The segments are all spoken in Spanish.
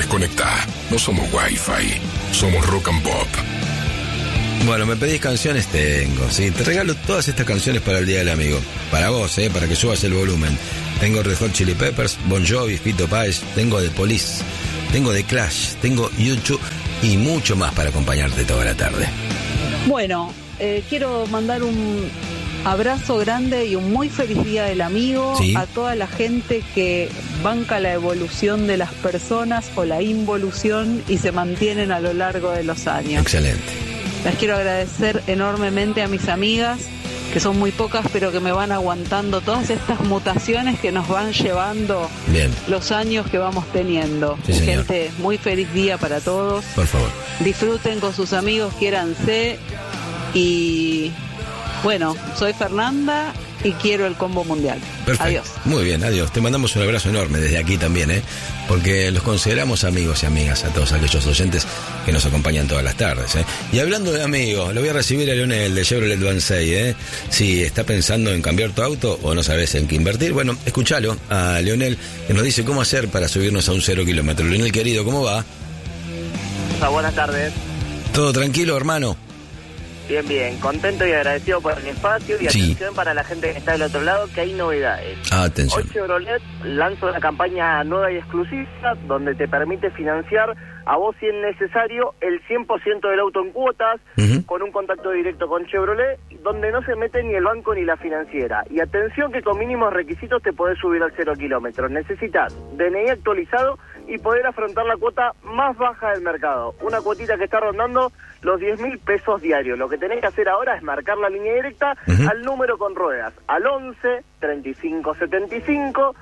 Desconectá. No somos Wi-Fi. Somos Rock and Pop. Bueno, me pedís canciones, tengo, sí. Te regalo todas estas canciones para el Día del Amigo. Para vos, para que subas el volumen. Tengo Red Hot Chili Peppers, Bon Jovi, Fito Páez, tengo The Police, tengo The Clash, tengo YouTube y mucho más para acompañarte toda la tarde. Bueno, quiero mandar un abrazo grande y un muy feliz Día del Amigo, ¿sí?, a toda la gente que banca la evolución de las personas o la involución y se mantienen a lo largo de los años. Excelente. Les quiero agradecer enormemente a mis amigas, que son muy pocas, pero que me van aguantando todas estas mutaciones que nos van llevando los años que vamos teniendo. Sí, señor. Gente, muy feliz día para todos. Por favor. Disfruten con sus amigos, quiéranse. Y bueno, soy Fernanda y quiero el combo mundial. Perfecto. Adiós. Muy bien, adiós. Te mandamos un abrazo enorme desde aquí también, porque los consideramos amigos y amigas a todos aquellos oyentes que nos acompañan todas las tardes, Y hablando de amigos, lo voy a recibir a Leonel de Chevrolet Vansay, Si está pensando en cambiar tu auto o no sabes en qué invertir, bueno, escúchalo a Leonel, que nos dice cómo hacer para subirnos a un 0 kilómetro. Leonel, querido, ¿cómo va? Buenas tardes. ¿Todo tranquilo, hermano? Bien, bien, contento y agradecido por el espacio y atención para la gente que está del otro lado, que hay novedades. Atención. Hoy Chevrolet lanza una campaña nueva y exclusiva donde te permite financiar a vos, si es necesario, el 100% del auto en cuotas, con un contacto directo con Chevrolet, donde no se mete ni el banco ni la financiera. Y atención que con mínimos requisitos te podés subir al 0 kilómetros. Necesitas DNI actualizado y poder afrontar la cuota más baja del mercado. Una cuotita que está rondando los 10.000 pesos diarios. Lo que tenés que hacer ahora es marcar la línea directa al número con ruedas, al 11 35 75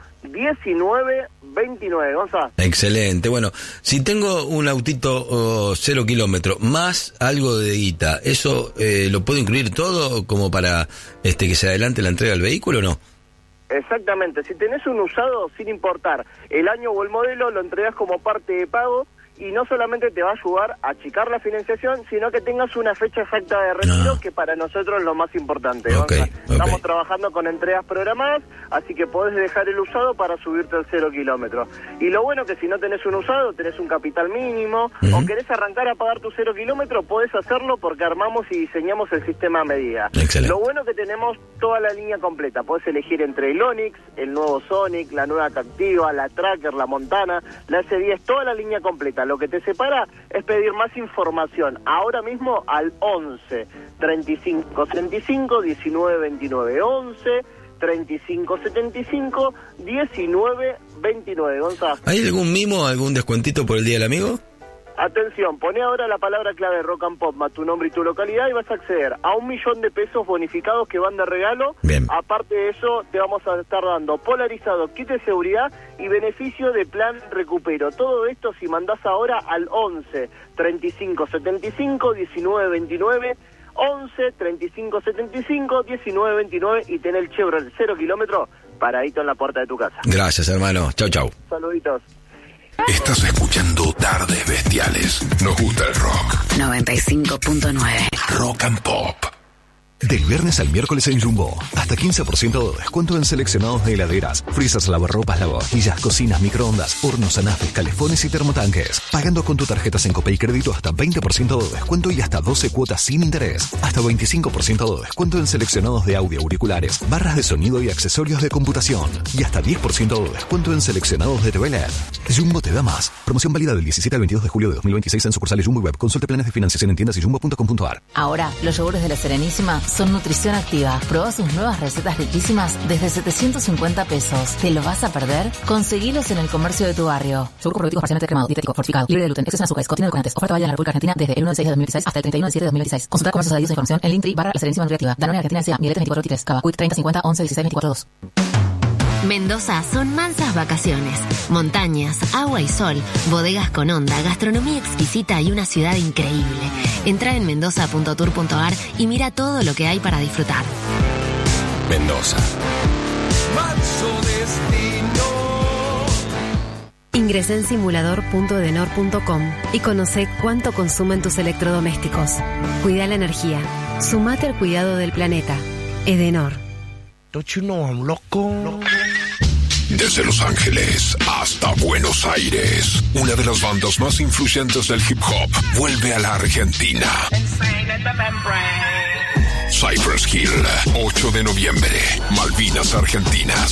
19 29. Gonzalo. Excelente. Bueno, si tengo un autito 0 kilómetros más algo de guita, ¿eso lo puedo incluir todo como para que se adelante la entrega del vehículo o no? Exactamente. Si tenés un usado, sin importar el año o el modelo, lo entregas como parte de pago. Y no solamente te va a ayudar a achicar la financiación, sino que tengas una fecha exacta de retiro, que para nosotros es lo más importante. Estamos trabajando con entregas programadas, así que podés dejar el usado para subirte al 0 kilómetros. Y lo bueno que si no tenés un usado, tenés un capital mínimo, o querés arrancar a pagar tu 0 kilómetros, podés hacerlo porque armamos y diseñamos el sistema a medida. Excelente. Lo bueno que tenemos toda la línea completa. Podés elegir entre el Onix, el nuevo Sonic, la nueva Captiva, la Tracker, la Montana, la S10, toda la línea completa. Lo que te separa es pedir más información ahora mismo al 11 35 75 19 29. 11 35 75 19 29. Gonzalo. ¿Hay algún mimo, algún descuentito por el Día del Amigo? Atención, poné ahora la palabra clave Rock and Pop más tu nombre y tu localidad y vas a acceder a 1.000.000 pesos bonificados que van de regalo. Bien. Aparte de eso, te vamos a estar dando polarizado, kit de seguridad y beneficio de plan recupero. Todo esto si mandás ahora al 11 35 75 19 29. 11 35 75 19 29 y tener el Chevrolet 0 kilómetros paradito en la puerta de tu casa. Gracias, hermano. Chau, chau. Saluditos. Estás escuchando Tardes Bestiales. Nos gusta el rock. 95.9. Rock and Pop. Del viernes al miércoles en Jumbo, hasta 15% de descuento en seleccionados de heladeras, frisas, lavarropas, lavavajillas, cocinas, microondas, hornos, anafes, calefones y termotanques. Pagando con tu tarjeta Sencope y crédito hasta 20% de descuento y hasta 12 cuotas sin interés. Hasta 25% de descuento en seleccionados de audio, auriculares, barras de sonido y accesorios de computación. Y hasta 10% de descuento en seleccionados de TV LED. Jumbo te da más. Promoción válida del 17 al 22 de julio de 2026 en sucursales Jumbo y Web. Consulte planes de financiación en tiendas y jumbo.com.ar. Ahora, los yogures de La Serenísima son nutrición activa. Probá sus nuevas recetas riquísimas desde 750 pesos. ¿Te lo vas a perder? Conseguilos en el comercio de tu barrio. Yogur con probióticos parcialmente cremado, dietético, fortificado, libre de gluten, exceso en azúcares, contiene edulcorantes. Oferta válida en la República Argentina desde el 1 de 6 de 2016 hasta el 31 de 7 de 2016. Consulta comercios adheridos e información en Linktree / La Serenísima Nutriactiva. Danone Argentina S.A. Miletes 24 Titres. Cava. Quick 30 50 11 16 24 2. Mendoza son mansas vacaciones, montañas, agua y sol, bodegas con onda, gastronomía exquisita y una ciudad increíble. Entra en mendoza.tour.ar y mira todo lo que hay para disfrutar. Mendoza. Ingresá en simulador.edenor.com y conoce cuánto consumen tus electrodomésticos. Cuida la energía. Sumate al cuidado del planeta. Edenor. Don't you know I'm loco? Desde Los Ángeles hasta Buenos Aires, una de las bandas más influyentes del hip hop vuelve a la Argentina. Cypress Hill, 8 de noviembre, Malvinas, Argentina.